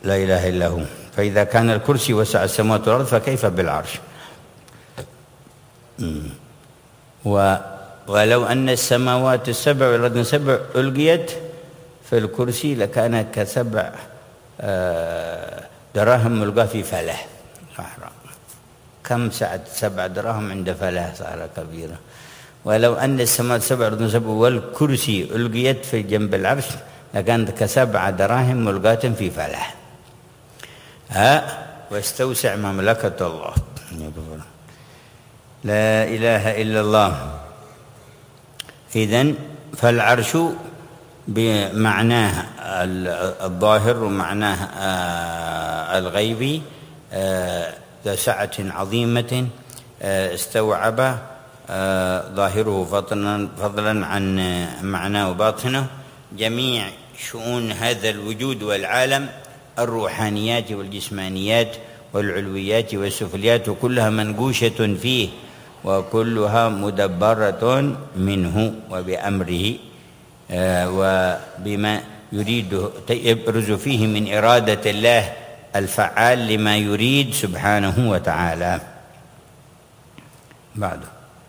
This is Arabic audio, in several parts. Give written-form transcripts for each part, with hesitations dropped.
لا إله إلا هو. فإذا كان الكرسي وسع السماوات والأرض فكيف بالعرش؟ ولو أن السماوات السبع والأرض السبع ألقيت في الكرسي لكان كسبع دراهم ملقاة في فلاة. كم سعة 7 دراهم عند فلاة؟ صار كبيرة. ولو أن السماوات السبع والأرض السبع والكرسي ألقيت في جنب العرش لكانت ك7 دراهم ملقاة في فلاة. واستوسع مملكة الله. لا إله إلا الله. إذن فالعرش بمعناه الظاهر ومعناه الغيبي ذا سعة عظيمة استوعب ظاهره فضلا عن معناه وباطنه جميع شؤون هذا الوجود والعالم، الروحانيات والجسمانيات والعلويات والسفليات، وكلها منقوشة فيه وكلها مدبرة منه وبأمره وبما يريد يبرز فيه من إرادة الله الفعال لما يريد سبحانه وتعالى. بعده.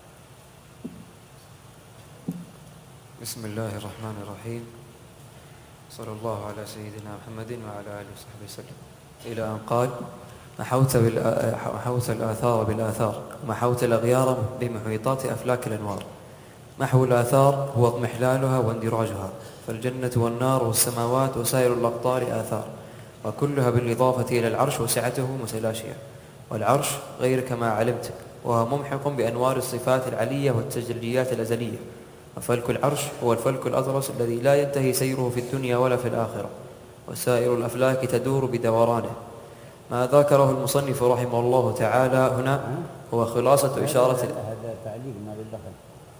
بسم الله الرحمن الرحيم. صلى الله على سيدنا محمد وعلى آله وصحبه وسلم. إلى أن قال: محوت الآثار بالآثار، محوت الأغيار بمحيطات أفلاك الأنوار. محو الآثار هو اضمحلالها واندراجها، فالجنة والنار والسماوات وسائر الأقطار آثار، وكلها بالإضافة إلى العرش وسعته متلاشية. والعرش غير كما علمت، وهو ممحق بأنوار الصفات العلية والتجليات الأزلية. وفلك العرش هو الفلك الأطلس الذي لا ينتهي سيره في الدنيا ولا في الآخرة، وسائر الأفلاك تدور بدورانه. ما ذكره المصنف رحمه الله تعالى هنا هو خلاصة إشارة هذا تعليق ما بالدخل.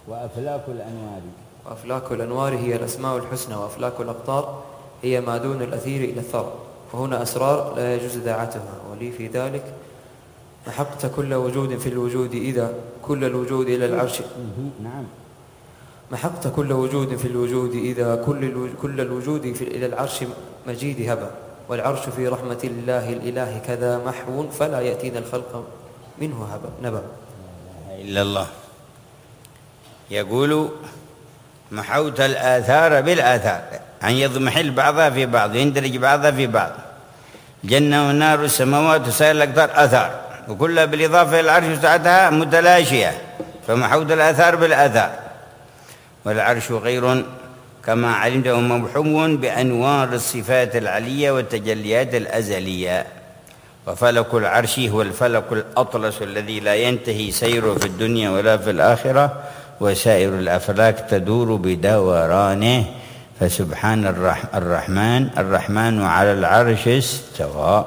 وأفلاك الأنوار هي الأسماء الحسنى، وأفلاك الأقطار هي ما دون الأثير إلى الثرى، وهنا أسرار لا يجوز إذاعتها. ولي في ذلك: محقت كل وجود في الوجود إذا كل الوجود إلى العرش. نعم. محقت كل وجود في الوجود إذا كل الوجود إلى العرش مجيد هبا، والعرش في رحمة الله الإله كذا محو، فلا يأتينا الخلق منه نبا. لا إله إلا الله. يقول: محوت الآثار بالآثار، أن يضمحل بعضها في بعض، يندرج بعضها في بعض. جنة والنار والسماوات وسائر الأقطار آثار، وكلها بالإضافة إلى العرش وسعتها متلاشية، فمحوت الآثار بالآثار. والعرش غير كما علمت ومبحو بأنوار الصفات العلية والتجليات الأزلية. وفلك العرش هو الفلك الأطلس الذي لا ينتهي سيره في الدنيا ولا في الآخرة، وسائر الأفلاك تدور بدورانه. فسبحان الرحمن على العرش استوى.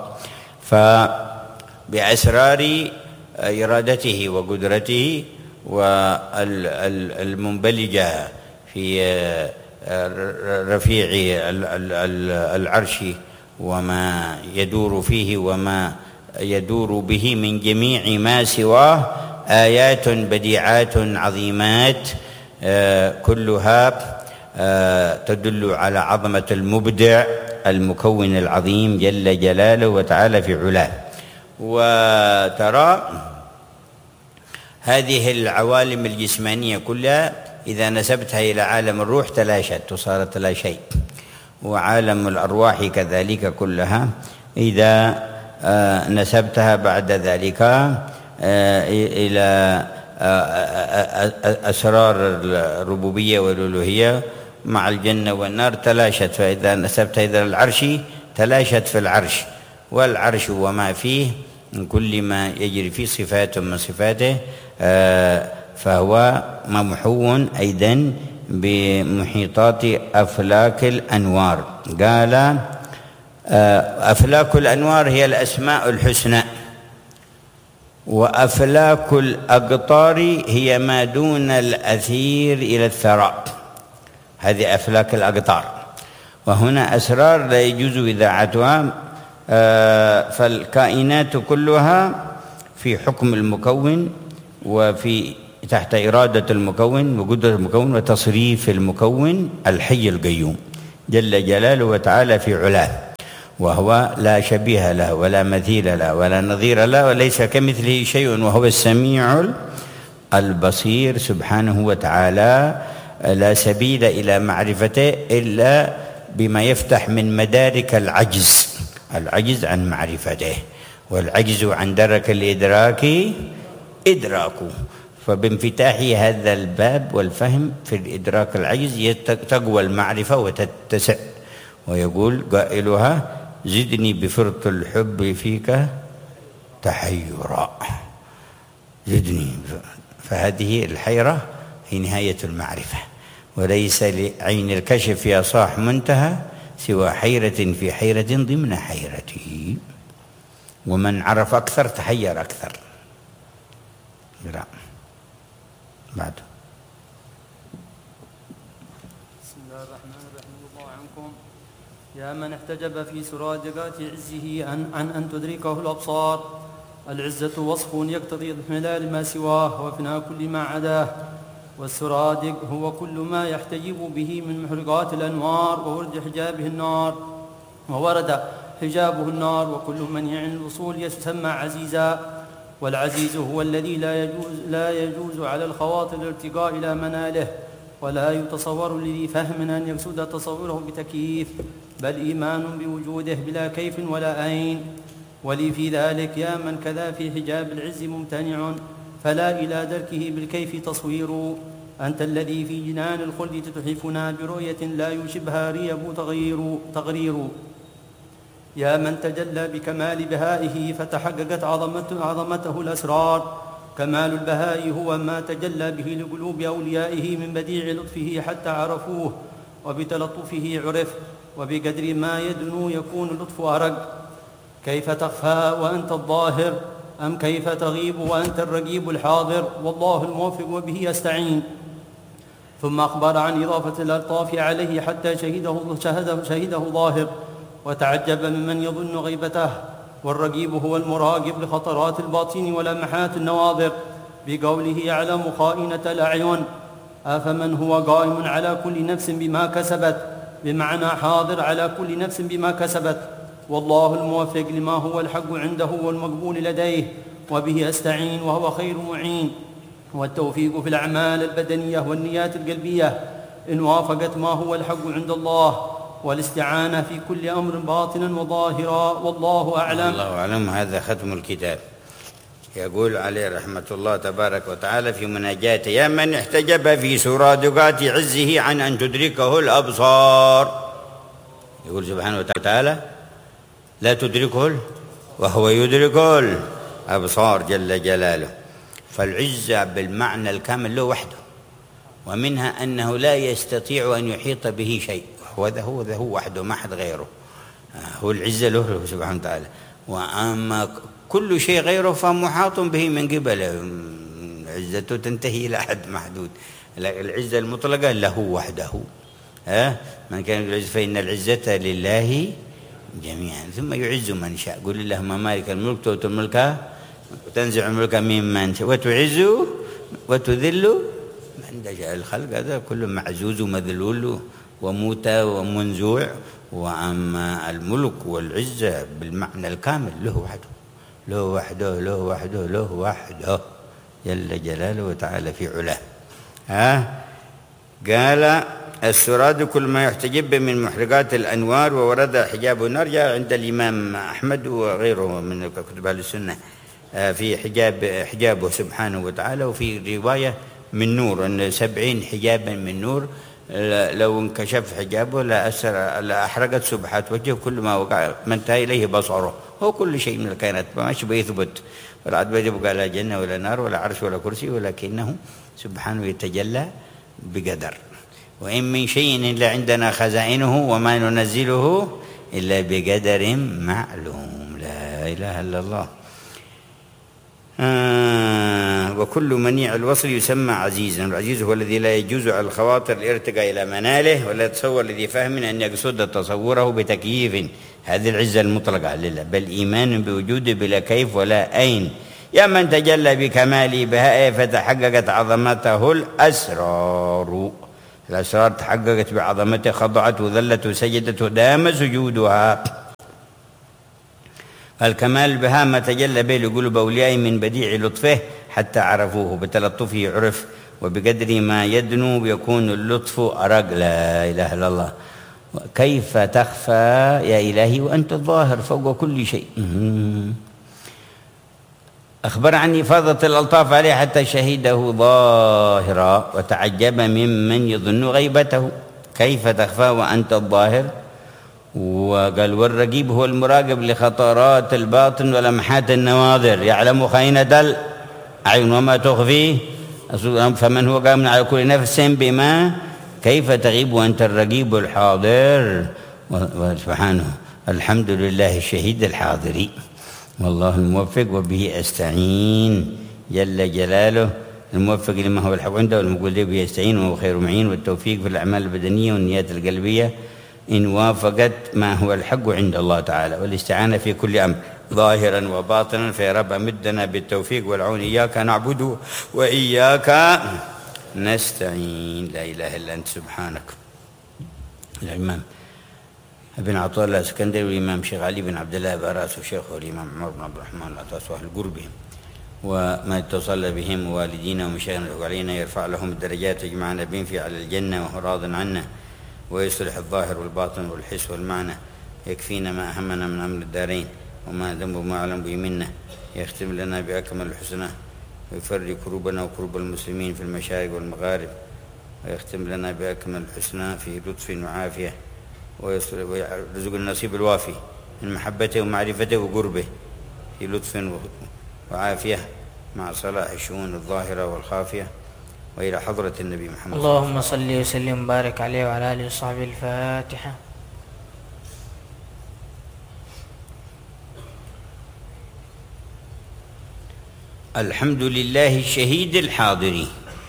فبأسرار إرادته وقدرته والمنبلجة في رفيع العرش وما يدور فيه وما يدور به من جميع ما سواه آيات بديعات عظيمات، كلها تدل على عظمة المبدع المكون العظيم جل جلاله وتعالى في علاه. وترى هذه العوالم الجسمانية كلها إذا نسبتها إلى عالم الروح تلاشت وصارت لا شيء، وعالم الأرواح كذلك كلها إذا نسبتها بعد ذلك إلى أسرار الربوبية والألوهية مع الجنة والنار تلاشت. فإذا نسبتها إلى العرش تلاشت في العرش، والعرش وما فيه من كل ما يجري فيه صفات من صفاته، فهو ممحو أيضا بمحيطات أفلاك الأنوار. قال: أفلاك الأنوار هي الأسماء الحسنى، وأفلاك الأقطار هي ما دون الأثير إلى الثراء. هذه أفلاك الأقطار، وهنا أسرار لا يجوز إذاعتها. فالكائنات كلها في حكم المكون وفي تحت إرادة المكون وقدرة المكون وتصريف المكون الحي القيوم جل جلاله وتعالى في علاه. وهو لا شبيه له ولا مثيل له ولا نظير له وليس كمثله شيء، وهو السميع البصير سبحانه وتعالى. لا سبيل إلى معرفته إلا بما يفتح من مدارك العجز عن معرفته، والعجز عن درك الإدراك إدراكه. فبانفتاح هذا الباب والفهم في الإدراك العجز تقوى المعرفة وتتسع. ويقول قائلها: زدني بفرط الحب فيك تحيرا. زدني. فهذه الحيرة هي نهاية المعرفة، وليس لعين الكشف يا صاح منتهى سوى حيرة في حيرة ضمن حيرته. ومن عرف أكثر تحير أكثر. لا بعد. بسم الله الرحمن الرحيم. الله عنكم يا من احتجب في سرادقات عزه عن أن تدركه الأبصار. العزة وصف يقتضي اضمحلال ما سواه وفناء كل ما عداه. والسرادق هو كل ما يحتجب به من محرقات الأنوار وورد حجابه النار وورد حجابه النار. وكل منيع الوصول يسمى عزيزا. والعزيز هو الذي لا يجوز على الخواطر الارتقاء إلى مناله، ولا يتصور لذي فهم أن يقصد تصوره بتكييف، بل إيمان بوجوده بلا كيف ولا أين. ولي في ذلك يا من كذا في حجاب العز ممتنع، فلا إلى دركه بالكيف تصوير. أنت الذي في جنان الخلد تتحفنا برؤية لا يشبها ريب تغرير. يا من تجلى بكمال بهائه فتحققت عظمته الأسرار. كمال البهاء هو ما تجلى به لقلوب أوليائه من بديع لطفه حتى عرفوه، وبتلطفه عرف، وبقدر ما يدنو يكون اللطف أرق. كيف تخفى وأنت الظاهر، أم كيف تغيب وأنت الرقيب الحاضر؟ والله الموفق وبه أستعين. ثم أخبر عن إضافة الألطاف عليه حتى شهده ظاهر، وتعجب ممن يظن غيبته. والرقيب هو المراقب لخطرات الباطن ولمحات النواظر، بقوله يعلم خائنة الأعين. أفمن هو قائم على كل نفس بما كسبت، بمعنى حاضر على كل نفس بما كسبت. والله الموفق لما هو الحق عنده والمقبول لديه، وبه أستعين وهو خير معين. والتوفيق في الأعمال البدنية والنيات القلبية إن وافقت ما هو الحق عند الله، والاستعانة في كل أمر باطنا وظاهرا، والله أعلم. الله أعلم. هذا ختم الكتاب. يقول عليه رحمة الله تبارك وتعالى في مناجاته: يا من احتجب في سرادقات عزه عن أن تدركه الأبصار. يقول سبحانه وتعالى: لا تدركه وهو يدرك الأبصار جل جلاله. فالعزة بالمعنى الكامل له وحده، ومنها أنه لا يستطيع أن يحيط به شيء، هو وحده ما حد غيره. هو العزة له سبحانه وتعالى. وأما كل شيء غيره فمحاط به من قبله، عزته تنتهي إلى حد محدود. العزة المطلقة له وحده. من كان العزة فإن العزة لله جميعا، ثم يعز من شاء. قل اللهم مالك الملك تؤتي الملك وتنزع الملك ممن شاء وتعز وتذل من تشاء. الخلق هذا كله معزوز ومذلول وموتى ومنزوع. وأما الملك والعزة بالمعنى الكامل له وحده، له وحده، له وحده، له وحده جل جلاله وتعالى في علاه. قال: السراد كل ما يحتجب من محرقات الأنوار وورد حجاب النار. جاء عند الإمام أحمد وغيره من كتب أهل السنة في حجابه سبحانه وتعالى. وفي رواية من نور أن 70 حجابا من نور، لو انكشف حجابه لأحرقت سبحات وجهه كل ما وقع ما انتهى إليه بصره. هو كل شيء من الكائنات ماشي بيثبت، ولا عاد بيبقى لا جنة ولا نار ولا عرش ولا كرسي، ولكنه سبحانه يتجلى بقدر. وإن من شيء إلا عندنا خزائنه وما ننزله إلا بقدر معلوم. لا إله إلا الله. وكل منيع الوصل يسمى عزيزا. العزيز هو الذي لا يجوز على الخواطر الارتقاء إلى مناله، ولا يتصور الذي فهم أن يقصد تصوره بتكييف. هذه العزة المطلقة لله، بل إيمان بوجوده بلا كيف ولا أين. يا من تجلى بكمال بهائه فتحققت عظمته الأسرار. الأسرار تحققت بعظمته، خضعت وذلت وسجدت ودام سجودها. الكمال بها ما تجلى به لقلوب أوليائه من بديع لطفه حتى عرفوه، بتلطفه عرف، وبقدر ما يدنو يكون اللطف أرق. لا إله إلا الله. كيف تخفى يا إلهي وأنت الظاهر فوق كل شيء. أخبر عن إفاضة الألطاف عليه حتى شهده ظاهرا وتعجب ممن يظن غيبته. كيف تخفى وأنت الظاهر؟ وقال والرقيب هو المراقب لخطرات الباطن ولمحات النواظر، يعلم خائنة الأعين وما تخفي، فمن هو قام على كل نفس بما. كيف تغيب وأنت الرقيب الحاضر؟ وسبحانه الحمد لله الشهيد الحاضر، والله الموفق وبه أستعين جل جلاله، الموفق لما هو الحق عنده والمقول به يستعين وهو خير معين، والتوفيق في الأعمال البدنية والنيات القلبية إن وافقت ما هو الحق عند الله تعالى، والاستعانة في كل أمر ظاهرا وباطنا. فيا رب أمدنا بالتوفيق والعون، إياك نعبد وإياك نستعين. لا إله إلا أنت سبحانك. الإمام ابن عطاء الله الاسكندري والإمام شيخ علي بن عبد الله باراس وشيخه الإمام عمر بن عبد الرحمن العطاس وأهل قربهم وما اتصل بهم والدينا ومشايخنا علينا، يرفع لهم الدرجات يجمعنا بهم في على الجنة وهو راض عنا، ويصلح الظاهر والباطن والحس والمعنى، يكفينا ما أهمنا من أمر الدارين وما ذنب وما أعلم به منا، يختم لنا بأكمل الحسنى، ويفرج كروبنا وكروب المسلمين في المشارق والمغارب، ويختم لنا بأكمل الحسنى في لطف وعافية، ويرزق النصيب الوافي من محبته ومعرفته وقربه في لطف وعافية مع صلاح الشؤون الظاهرة والخافية، وإلى حضرة النبي محمد. اللهم صل وسلم وبارك عليه وعلى آله وصحبه. الفاتحة. الحمد لله الشهيد الحاضر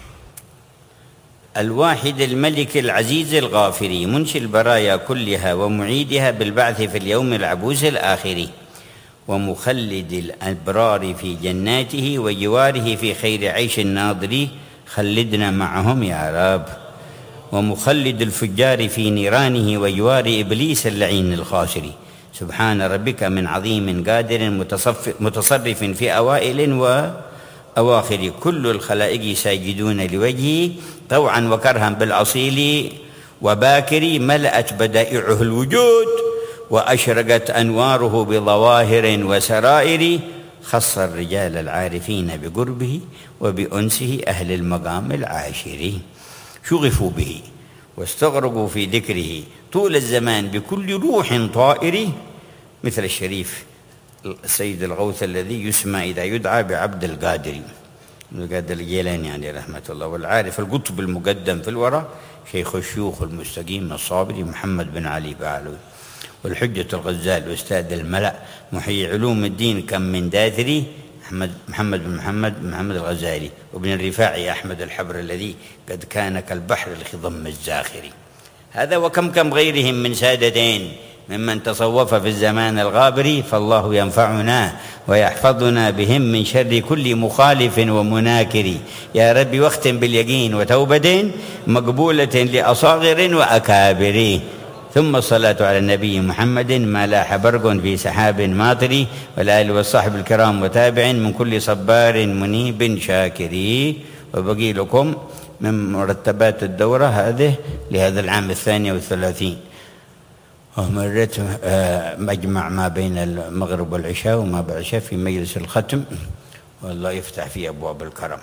الواحد الملك العزيز الغافر، منشي البرايا كلها ومعيدها بالبعث في اليوم العبوس الآخر، ومخلد الأبرار في جناته وجواره في خير عيش الناظر، خلدنا معهم يا رب. ومخلد الفجار في نيرانه وجوار إبليس اللعين الخاسر، سبحان ربك من عظيم قادر متصرف في أوائل وأواخر، كل الخلائق ساجدون لوجهه طوعا وكرها بالأصيل وباكر، ملأت بدائعه الوجود وأشرقت أنواره بظواهر وسرائر، خص الرجال العارفين بقربه وبأنسه أهل المقام العاشر، شغفوا به واستغرقوا في ذكره طول الزمان بكل روح طائر، مثل الشريف السيد الغوث الذي يسمى إذا يدعى بعبد القادر الجيلاني عليه رحمة الله، والعارف القطب المقدم في الورى شيخ الشيوخ المستقيم الصابري محمد بن علي بعلوي، والحجة الغزال أستاذ الملأ محيي علوم الدين كم من داثري محمد بن محمد الغزالي، وابن الرفاعي أحمد الحبر الذي قد كان كالبحر الخضم الزاخري. هذا وكم غيرهم من سادتين ممن تصوف في الزمان الغابر، فالله ينفعنا ويحفظنا بهم من شر كل مخالف ومناكر. يا رب واختم باليقين وتوبة مقبولة لأصاغر وأكابر، ثم الصلاة على النبي محمد ما لاح برق في سحاب ماطر، والآل والصحب الكرام وتابع من كل صبار منيب شاكر. وبقي لكم من مرتبات الدورة هذه لهذا العام 32، ومرت مجمع ما بين المغرب والعشاء وما بعد العشاء في مجلس الختم، والله يفتح فيه أبواب الكرم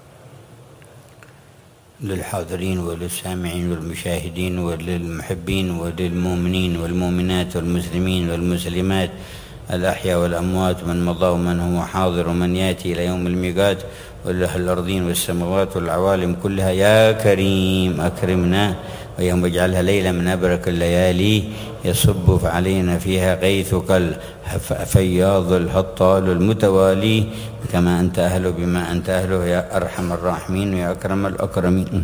للحاضرين وللسامعين والمشاهدين وللمحبين وللمؤمنين والمؤمنات والمسلمين والمسلمات الأحياء والأموات، من مضى ومن هو حاضر ومن يأتي إلى يوم الميقات، ولله الأرضين والسماوات والعوالم كلها. يا كريم أكرمنا ويوم اجعلها ليلة من أبرك الليالي، يصب علينا فيها غيثك الفياض الهطال المتوالي، كما أنت أهله بما أنت أهله يا أرحم الراحمين ويا أكرم الأكرمين.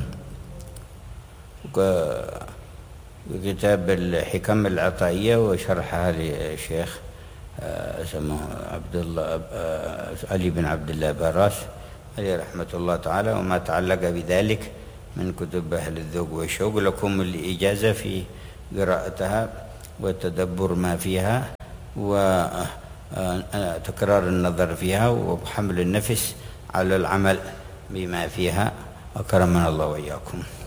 كتاب الحكم العطائية وشرحها للشيخ اسمه عبد الله علي بن عبد الله باراس عليه رحمة الله تعالى، وما تعلق بذلك من كتب أهل الذوق والشوق. لكم الإجازة في قراءتها وتدبر ما فيها تكرار النظر فيها وحمل النفس على العمل بما فيها. أكرمنا الله وإياكم.